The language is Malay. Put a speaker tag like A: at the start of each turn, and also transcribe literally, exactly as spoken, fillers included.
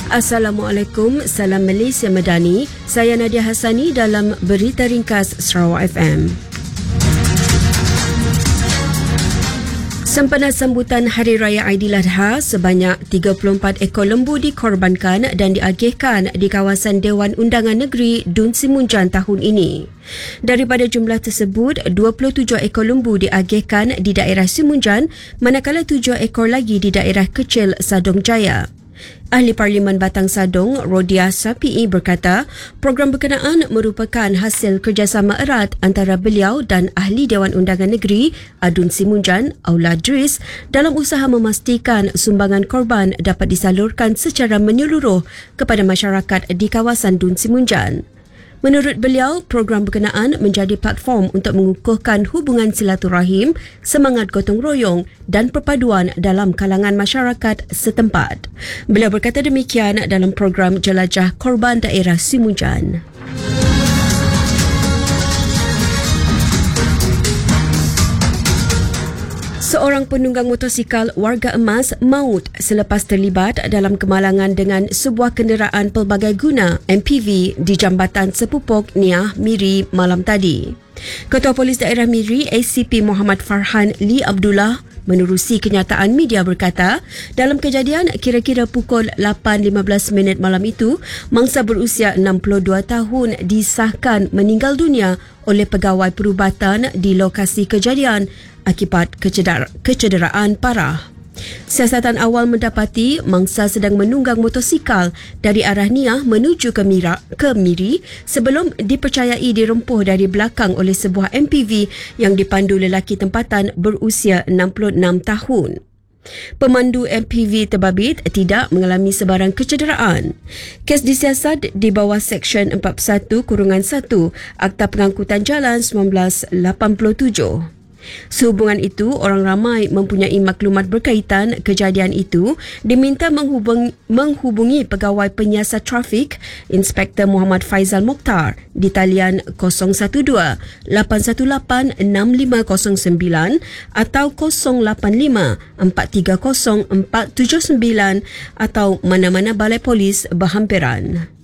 A: Assalamualaikum, salam Malaysia Madani. Saya Nadia Hassani dalam Berita Ringkas Sarawak F M. Sempena sambutan Hari Raya Aidiladha, sebanyak tiga puluh empat ekor lembu dikorbankan dan diagihkan di kawasan Dewan Undangan Negeri Dun Simunjan tahun ini. Daripada jumlah tersebut, dua puluh tujuh ekor lembu diagihkan di daerah Simunjan, manakala tujuh ekor lagi di daerah kecil Sadong Jaya. Ahli Parlimen Batang Sadong, Rodia Sapii berkata, program berkenaan merupakan hasil kerjasama erat antara beliau dan Ahli Dewan Undangan Negeri Adun Simunjan, Aula Dris, dalam usaha memastikan sumbangan korban dapat disalurkan secara menyeluruh kepada masyarakat di kawasan Dun Simunjan. Menurut beliau, program berkenaan menjadi platform untuk mengukuhkan hubungan silaturahim, semangat gotong royong dan perpaduan dalam kalangan masyarakat setempat. Beliau berkata demikian dalam program Jelajah Korban Daerah Simunjan. Seorang penunggang motosikal warga emas maut selepas terlibat dalam kemalangan dengan sebuah kenderaan pelbagai guna M P V di Jambatan Sepupok Niah Miri malam tadi. Ketua Polis Daerah Miri A C P Muhammad Farhan Lee Abdullah menerusi kenyataan media berkata, dalam kejadian kira-kira pukul lapan lima belas minit malam itu, mangsa berusia enam puluh dua tahun disahkan meninggal dunia oleh pegawai perubatan di lokasi kejadian akibat kecedera- kecederaan parah. Siasatan awal mendapati mangsa sedang menunggang motosikal dari arah Niah menuju ke, Mira, ke Miri sebelum dipercayai dirempuh dari belakang oleh sebuah M P V yang dipandu lelaki tempatan berusia enam puluh enam tahun. Pemandu M P V terbabit tidak mengalami sebarang kecederaan. Kes disiasat di bawah Seksyen empat puluh satu kurungan satu Akta Pengangkutan Jalan seribu sembilan ratus lapan puluh tujuh. Sehubungan itu, orang ramai mempunyai maklumat berkaitan kejadian itu diminta menghubungi, menghubungi pegawai penyiasat trafik Inspektor Muhammad Faizal Mokhtar di talian kosong satu dua lapan satu lapan enam lima kosong sembilan atau kosong lapan lima empat tiga kosong empat tujuh sembilan atau mana-mana balai polis berhampiran.